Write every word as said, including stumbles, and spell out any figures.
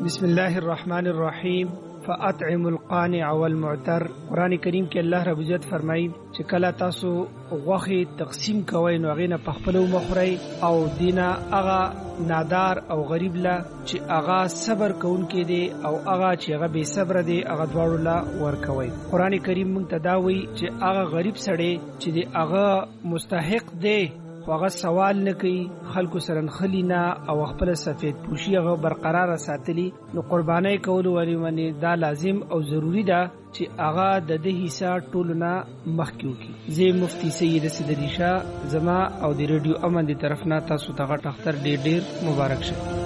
بسم الله الرحمن الرحیم فاطعم القانع والمعتر. قرآن کریم کې الله رب عزت فرمایي چې کله تاسو غوښه تقسیم کوئ نو هغه نه پخپلو مخوري او دینه هغه نادار او غریب لا چې هغه صبر کوونکې دي او هغه چې هغه بے صبر دي هغه دواړو لا ورکوي. قرآن کریم موږ ته دا وایي چې هغه غریب سړی چې دی هغه مستحق دی هغه سوال نه کوي، خلکو سره خلینا او خپل سفید پوشي هغه برقرار ساتلی، نو قربانای کول ولې باندې دا لازم او ضروری ده چې هغه د دې حصہ ټولنا مخکیو کی. زه مفتی سید صدری شاه زما او د ریډیو امن دی طرف نه تاسو ته غټ اختر ډیر ډیر مبارک شه.